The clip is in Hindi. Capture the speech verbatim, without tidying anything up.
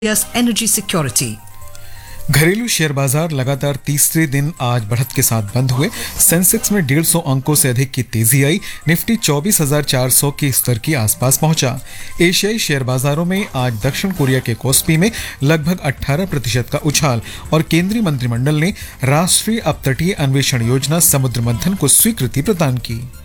India's energy security. घरेलू शेयर बाजार लगातार तीसरे दिन आज बढ़त के साथ बंद हुए। सेंसेक्स में डेढ़ सौ अंकों से अधिक की तेजी आई। निफ्टी चौबीस हजार चार सौ के स्तर के आसपास पहुंचा। एशियाई शेयर बाजारों में आज दक्षिण कोरिया के कोस्पी में लगभग अठारह प्रतिशत का उछाल और केंद्रीय मंत्रिमंडल ने राष्ट्रीय अपतटीय अन्वेषण योजना समुद्र मंथन को स्वीकृति प्रदान की।